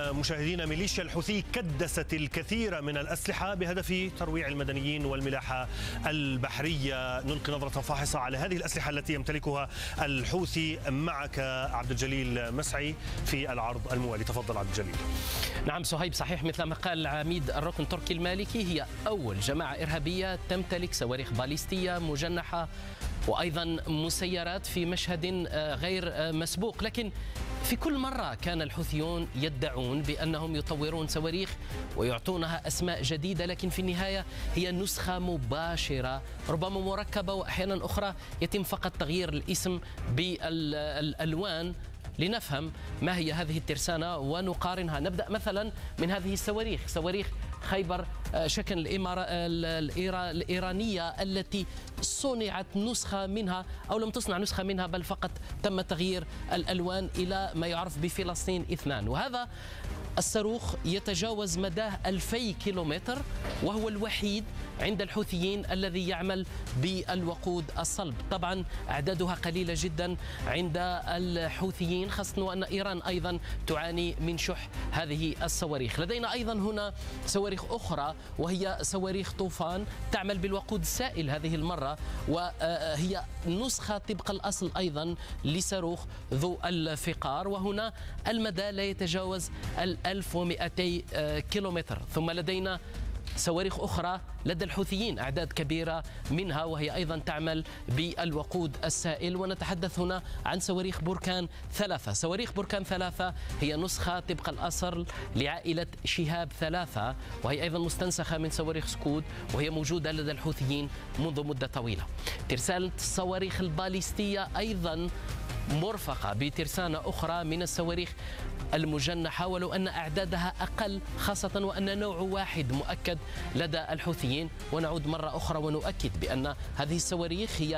مشاهدينا ميليشيا الحوثي كدست الكثير من الأسلحة بهدف ترويع المدنيين والملاحة البحرية. نلقي نظرة فاحصة على هذه الأسلحة التي يمتلكها الحوثي. معك عبد الجليل مسعي في العرض الموالي. تفضل عبد الجليل. نعم صهيب، صحيح مثل ما قال العميد الركن تركي المالكي، هي أول جماعة إرهابية تمتلك صواريخ باليستية مجنحة وأيضا مسيرات في مشهد غير مسبوق. لكن في كل مرة كان الحوثيون يدعون بأنهم يطورون صواريخ ويعطونها أسماء جديدة، لكن في النهاية هي نسخة مباشرة ربما مركبة، وأحيانا أخرى يتم فقط تغيير الاسم بالألوان. لنفهم ما هي هذه الترسانة ونقارنها. نبدأ مثلا من هذه الصواريخ، صواريخ خيبر شكن الإيرانية التي صنعت نسخة منها أو لم تصنع نسخة منها، بل فقط تم تغيير الألوان إلى ما يعرف بفلسطين 2. وهذا الصاروخ يتجاوز مداه 2000 كيلومتر، وهو الوحيد عند الحوثيين الذي يعمل بالوقود الصلب. طبعا أعدادها قليلة جدا عند الحوثيين، خاصة وأن إيران أيضا تعاني من شح هذه الصواريخ. لدينا أيضا هنا صواريخ أخرى وهي صواريخ طوفان تعمل بالوقود السائل هذه المرة، وهي نسخة طبق الأصل أيضا لصاروخ ذو الفقار، وهنا المدى لا يتجاوز 1200 كيلومتر. ثم لدينا صواريخ أخرى لدى الحوثيين أعداد كبيرة منها، وهي أيضا تعمل بالوقود السائل. ونتحدث هنا عن صواريخ بركان 3. صواريخ بركان 3 هي نسخة طبق الأصل لعائلة شهاب 3، وهي أيضا مستنسخة من صواريخ سكود، وهي موجودة لدى الحوثيين منذ مدة طويلة. ترسانة الصواريخ الباليستية أيضا مرفقة بترسانة أخرى من الصواريخ المجنحة، ولو أن أعدادها أقل، خاصة وأن نوع واحد مؤكد لدى الحوثيين. ونعود مرة أخرى ونؤكد بأن هذه الصواريخ هي